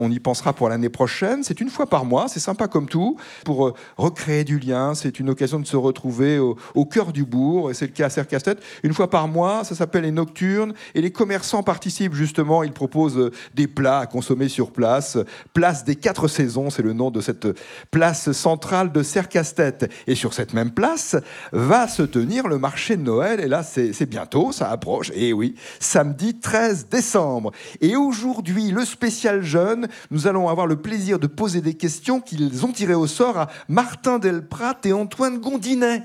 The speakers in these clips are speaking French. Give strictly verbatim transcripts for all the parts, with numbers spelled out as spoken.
On y pensera pour l'année prochaine. C'est une fois par mois, c'est sympa comme tout. Pour euh, recréer du lien, c'est une occasion de se retrouver au, au cœur du bourg. Et c'est le cas à Serre-Castet. Une fois par mois, ça s'appelle les Nocturnes. Et les commerçants participent justement. Ils proposent euh, des plats à consommer sur place. Place des Quatre Saisons, c'est le nom de cette place centrale de Serre-Castet. Et sur cette même place va se tenir le marché de Noël. Et là, c'est, c'est bientôt, ça approche. Et oui, samedi treize décembre. Et aujourd'hui, le spécial jeune, nous allons avoir le plaisir de poser des questions qu'ils ont tirées au sort à Martin Delprat et Antoine Gondinet.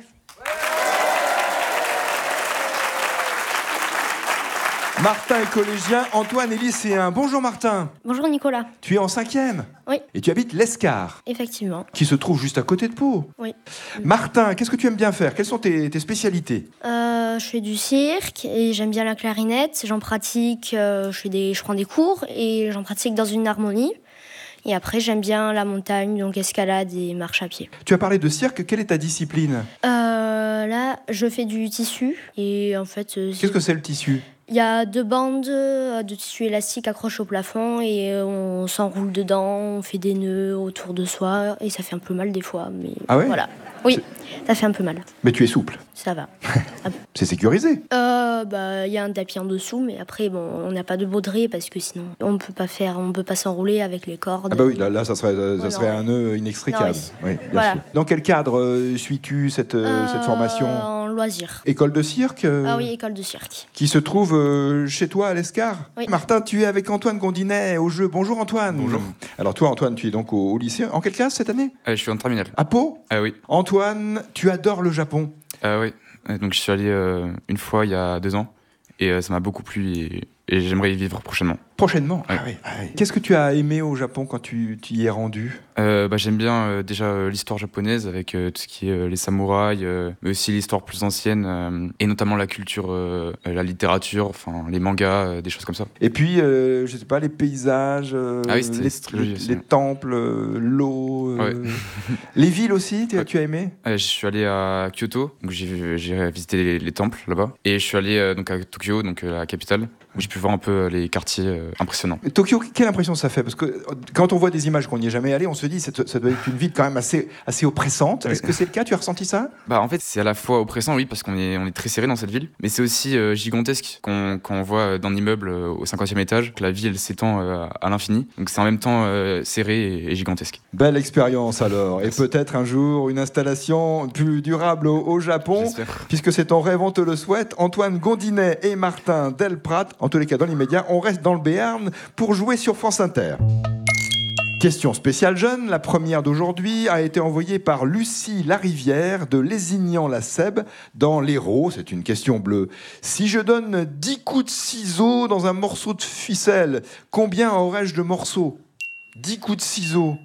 Martin est collégien, Antoine est lycéen. Bonjour Martin. Bonjour Nicolas. Tu es en cinquième ? Oui. Et tu habites l'Escar ? Effectivement. Qui se trouve juste à côté de Pau ? Oui. Martin, qu'est-ce que tu aimes bien faire ? Quelles sont tes, tes spécialités ? euh, Je fais du cirque et j'aime bien la clarinette. J'en pratique, euh, je, fais des, je prends des cours et j'en pratique dans une harmonie. Et après, j'aime bien la montagne, donc escalade et marche à pied. Tu as parlé de cirque, quelle est ta discipline ? euh, Là, je fais du tissu et en fait... Euh, Qu'est-ce que c'est le tissu ? Il y a deux bandes de tissu élastique accrochées au plafond et on s'enroule dedans, on fait des nœuds autour de soi et ça fait un peu mal des fois. Mais ah ouais ? Voilà. Oui, c'est... ça fait un peu mal. Mais tu es souple ? Ça va. C'est sécurisé ? Euh, bah, y a un tapis en dessous, mais après, bon, on n'a pas de baudrier parce que sinon, on peut pas faire, on peut pas s'enrouler avec les cordes. Ah bah oui, là, là ça serait, ça oh serait non, un nœud inextricable. Non, oui, bien voilà. sûr. Dans quel cadre euh, suis-tu cette, euh, cette formation ? En loisir. École de cirque euh, Ah oui, école de cirque. Qui se trouve euh, chez toi à l'Escar ? Oui. Martin, tu es avec Antoine Gondinet au jeu. Bonjour Antoine. Bonjour. Alors toi Antoine, tu es donc au, au lycée. En quelle classe cette année ? euh, Je suis en terminale. À Pau ? Ah oui. Antoine, tu adores le Japon ? Euh, oui. Donc je suis allé euh, une fois il y a deux ans et euh, ça m'a beaucoup plu et, et j'aimerais y vivre prochainement. Prochainement ? Ouais. Ah oui, ah oui. Qu'est-ce que tu as aimé au Japon quand tu, tu y es rendu ? euh, bah, J'aime bien euh, déjà euh, l'histoire japonaise avec euh, tout ce qui est euh, les samouraïs, euh, mais aussi l'histoire plus ancienne euh, et notamment la culture, euh, la littérature, enfin les mangas, euh, des choses comme ça. Et puis, euh, je sais pas, les paysages, euh, Ah oui, c'était- les, c'était très joli les- aussi, les ouais. temples, euh, l'eau, euh, Ouais. les villes aussi, tu, Ouais. tu as aimé ? Euh, je suis allé à Kyoto, donc j'ai, j'ai visité les, les temples là-bas, et je suis allé euh, donc à Tokyo, donc euh, la capitale, où j'ai pu voir un peu euh, les quartiers euh, impressionnants. Tokyo, quelle impression ça fait ? Parce que quand on voit des images qu'on n'y est jamais allé, on se dit que ça doit être une ville quand même assez, assez oppressante. Oui. Est-ce que c'est le cas ? Tu as ressenti ça ? Bah en fait c'est à la fois oppressant, oui, parce qu'on est, on est très serré dans cette ville, mais c'est aussi euh, gigantesque quand, quand on voit d'un immeuble euh, au cinquantième étage que la ville elle, s'étend euh, à l'infini, donc c'est en même temps euh, serré et, et gigantesque. Belle expérience alors. Merci. Et peut-être un jour une installation plus durable au, au Japon. J'espère. Puisque c'est ton rêve, on te le souhaite. Antoine Gondinet et Martin Delprat. En tous les cas, dans l'immédiat, on reste dans le Béarn pour jouer sur France Inter. Question spéciale jeune, la première d'aujourd'hui a été envoyée par Lucie Larivière de Lézignan-la-Sèbe dans l'Hérault. C'est une question bleue. Si je donne dix coups de ciseaux dans un morceau de ficelle, combien aurais-je de morceaux ? dix coups de ciseaux.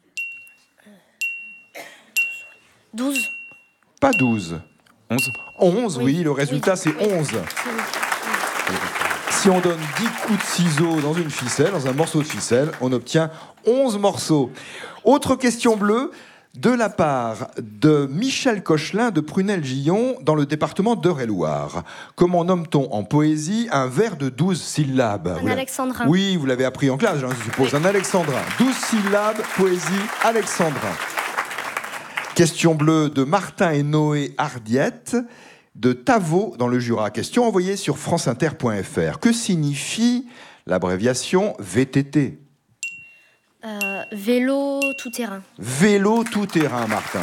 douze. Pas douze. onze. onze, oui, Oui. le résultat Oui. c'est Oui. onze. Si on donne dix coups de ciseaux dans une ficelle, dans un morceau de ficelle, on obtient onze morceaux. Autre question bleue, de la part de Michel Cochelin de Prunel-Gillon, dans le département d'Eure-et-Loir. Comment nomme-t-on en poésie un vers de douze syllabes ? Un Vous l'avez- alexandrin. Oui, vous l'avez appris en classe, je suppose. Un alexandrin. douze syllabes, poésie alexandrin. Question bleue de Martin et Noé Hardiette de Tavaux dans le Jura. Question envoyée sur franceinter point f r. Que signifie l'abréviation V T T ? Euh, vélo tout-terrain. Vélo tout-terrain, Martin.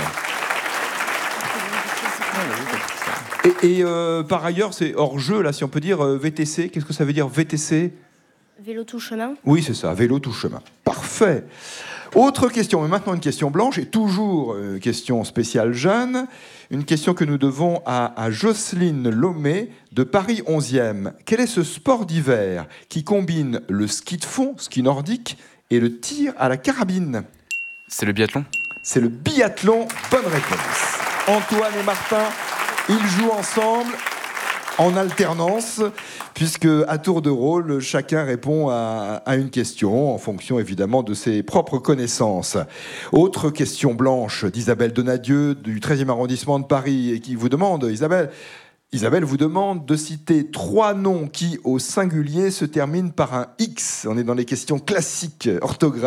Et, et, euh, par ailleurs, c'est hors jeu, là, si on peut dire euh, V T C. Qu'est-ce que ça veut dire V T C ? Vélo tout-chemin. Oui, c'est ça, vélo tout chemin. Parfait. Autre question, mais maintenant une question blanche, et toujours une question spéciale jeune, une question que nous devons à, à Jocelyne Lomé de Paris onzième. Quel est ce sport d'hiver qui combine le ski de fond, ski nordique, et le tir à la carabine ? C'est le biathlon. C'est le biathlon. Bonne réponse. Antoine et Martin, ils jouent ensemble en alternance, puisque à tour de rôle, chacun répond à, à une question, en fonction évidemment de ses propres connaissances. Autre question blanche d'Isabelle Donadieu du treizième arrondissement de Paris, et qui vous demande, Isabelle, Isabelle vous demande de citer trois noms qui, au singulier, se terminent par un X. On est dans les questions classiques orthographiques.